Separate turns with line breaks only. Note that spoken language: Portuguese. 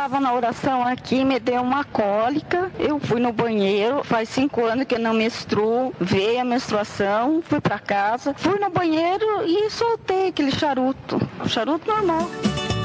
estava na oração aqui, me deu uma cólica, eu fui no banheiro, faz 5 anos que eu não menstruo, veio a menstruação, fui para casa, fui no banheiro e soltei aquele charuto normal.